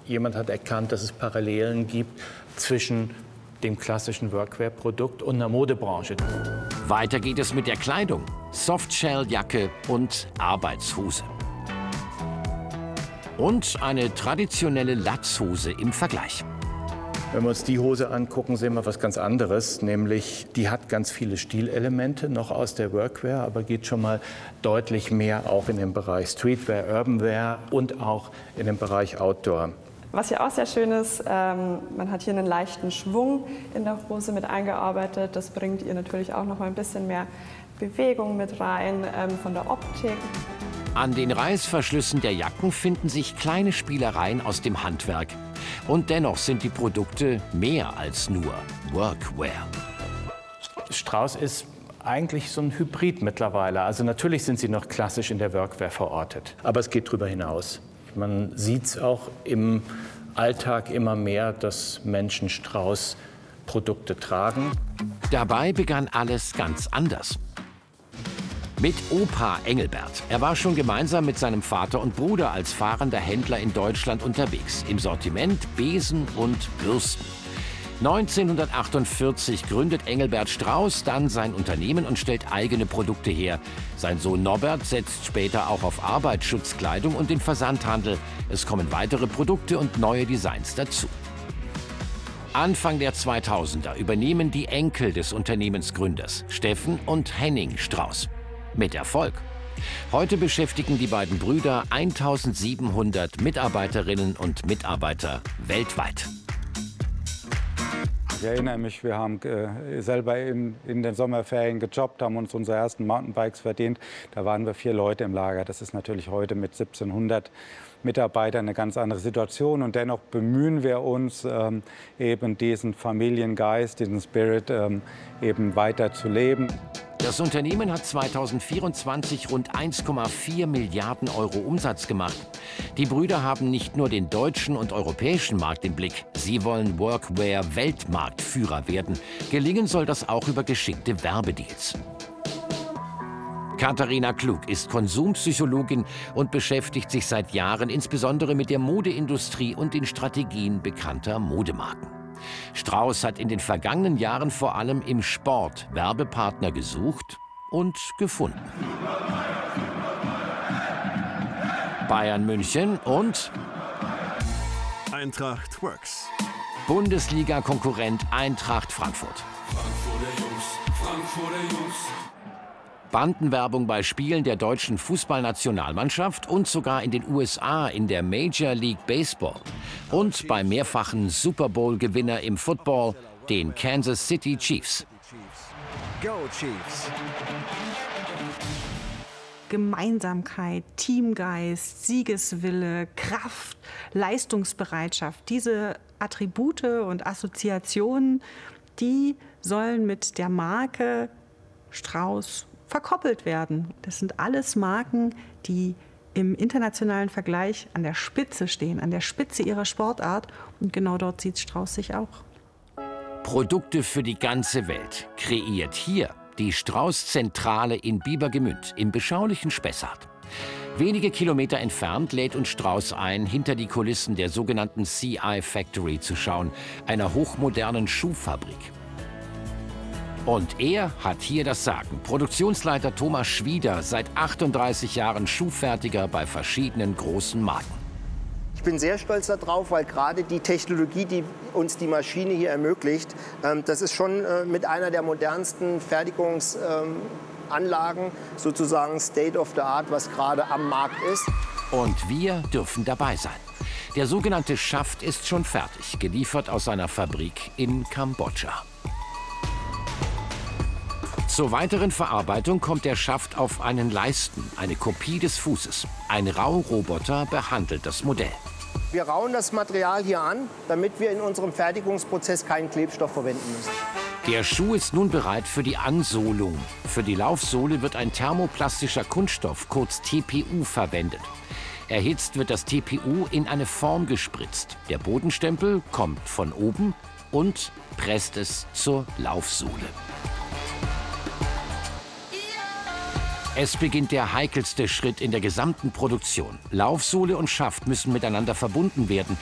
jemand hat erkannt, dass es Parallelen gibt zwischen dem klassischen Workwear-Produkt und der Modebranche. Weiter geht es mit der Kleidung. Softshell-Jacke und Arbeitshose. Und eine traditionelle Latzhose im Vergleich. Wenn wir uns die Hose angucken, sehen wir was ganz anderes, nämlich die hat ganz viele Stilelemente noch aus der Workwear, aber geht schon mal deutlich mehr auch in den Bereich Streetwear, Urbanwear und auch in den Bereich Outdoor. Was hier auch sehr schön ist, man hat hier einen leichten Schwung in der Hose mit eingearbeitet. Das bringt ihr natürlich auch noch mal ein bisschen mehr Bewegung mit rein von der Optik. An den Reißverschlüssen der Jacken finden sich kleine Spielereien aus dem Handwerk. Und dennoch sind die Produkte mehr als nur Workwear. Strauss ist eigentlich so ein Hybrid mittlerweile. Also natürlich sind sie noch klassisch in der Workwear verortet, aber es geht darüber hinaus. Man sieht es auch im Alltag immer mehr, dass Menschen Strauss-Produkte tragen. Dabei begann alles ganz anders. Mit Opa Engelbert. Er war schon gemeinsam mit seinem Vater und Bruder als fahrender Händler in Deutschland unterwegs. Im Sortiment Besen und Bürsten. 1948 gründet Engelbert Strauss dann sein Unternehmen und stellt eigene Produkte her. Sein Sohn Norbert setzt später auch auf Arbeitsschutzkleidung und den Versandhandel. Es kommen weitere Produkte und neue Designs dazu. Anfang der 2000er übernehmen die Enkel des Unternehmensgründers, Steffen und Henning Strauss. Mit Erfolg. Heute beschäftigen die beiden Brüder 1700 Mitarbeiterinnen und Mitarbeiter weltweit. Ich erinnere mich, wir haben selber in den Sommerferien gejobbt, haben uns unsere ersten Mountainbikes verdient. Da waren wir 4 Leute im Lager. Das ist natürlich heute mit 1700 Mitarbeitern eine ganz andere Situation. Und dennoch bemühen wir uns, eben diesen Familiengeist, diesen Spirit eben weiter zu leben. Das Unternehmen hat 2024 rund 1,4 Milliarden Euro Umsatz gemacht. Die Brüder haben nicht nur den deutschen und europäischen Markt im Blick. Sie wollen Workwear-Weltmarktführer werden. Gelingen soll das auch über geschickte Werbedeals. Katharina Klug ist Konsumpsychologin und beschäftigt sich seit Jahren insbesondere mit der Modeindustrie und den Strategien bekannter Modemarken. Strauss hat in den vergangenen Jahren vor allem im Sport Werbepartner gesucht und gefunden. Bayern München und Eintracht Works. Bundesliga-Konkurrent Eintracht Frankfurt. Frankfurter Jungs. Bandenwerbung bei Spielen der deutschen Fußballnationalmannschaft und sogar in den USA in der Major League Baseball. Und beim mehrfachen Super Bowl-Gewinner im Football, den Kansas City Chiefs. Go Chiefs! Gemeinsamkeit, Teamgeist, Siegeswille, Kraft, Leistungsbereitschaft, diese Attribute und Assoziationen, die sollen mit der Marke Strauss verkoppelt werden. Das sind alles Marken, die im internationalen Vergleich an der Spitze stehen, an der Spitze ihrer Sportart. Und genau dort sieht Strauss sich auch. Produkte für die ganze Welt. Kreiert hier die Strauss-Zentrale in Biebergemünd im beschaulichen Spessart. Wenige Kilometer entfernt lädt uns Strauss ein, hinter die Kulissen der sogenannten CI Factory zu schauen, einer hochmodernen Schuhfabrik. Und er hat hier das Sagen. Produktionsleiter Thomas Schwieder, seit 38 Jahren Schuhfertiger bei verschiedenen großen Marken. Ich bin sehr stolz darauf, weil gerade die Technologie, die uns die Maschine hier ermöglicht, das ist schon mit einer der modernsten Fertigungsanlagen, sozusagen State of the Art, was gerade am Markt ist. Und wir dürfen dabei sein. Der sogenannte Schaft ist schon fertig, geliefert aus einer Fabrik in Kambodscha. Zur weiteren Verarbeitung kommt der Schaft auf einen Leisten, eine Kopie des Fußes. Ein Rauroboter behandelt das Modell. Wir rauen das Material hier an, damit wir in unserem Fertigungsprozess keinen Klebstoff verwenden müssen. Der Schuh ist nun bereit für die Ansohlung. Für die Laufsohle wird ein thermoplastischer Kunststoff, kurz TPU, verwendet. Erhitzt wird das TPU in eine Form gespritzt. Der Bodenstempel kommt von oben und presst es zur Laufsohle. Es beginnt der heikelste Schritt in der gesamten Produktion. Laufsohle und Schaft müssen miteinander verbunden werden.